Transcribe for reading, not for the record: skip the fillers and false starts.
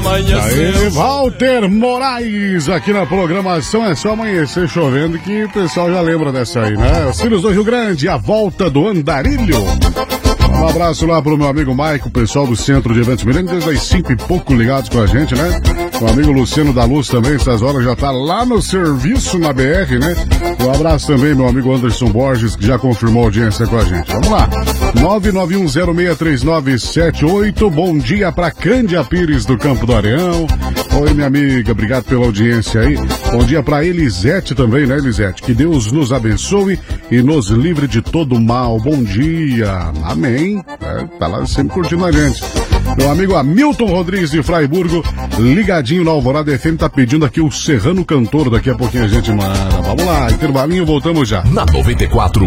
Aí, Walter Moraes, aqui na programação. É só amanhecer chovendo que o pessoal já lembra dessa aí, né? Os Filhos do Rio Grande, a volta do Andarilho. Um abraço lá pro meu amigo Maico, o pessoal do Centro de Eventos Milênio, desde as 5 e pouco ligados com a gente, né? O amigo Luciano da Luz também, essas horas já tá lá no serviço na BR, né? Um abraço também, meu amigo Anderson Borges, que já confirmou a audiência com a gente. Vamos lá. 991063978. Bom dia pra Cândia Pires do Campo do Areão. Oi, minha amiga, obrigado pela audiência aí. Bom dia pra Elisete também, né, Elisete? Que Deus nos abençoe e nos livre de todo mal. Bom dia. Amém. Tá lá sempre curtindo a gente. Meu amigo Hamilton Rodrigues de Fraiburgo, ligadinho na Alvorada FM, tá pedindo aqui o Serrano Cantor. Daqui a pouquinho a gente manda. Vamos lá, intervalinho, voltamos já. Na 94,